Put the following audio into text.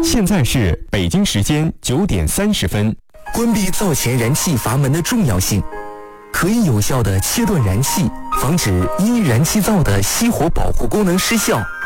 现在是北京时间9:30。 关闭灶前燃气阀门的重要性，可以有效地切断燃气，防止因燃气灶的熄火保护功能失效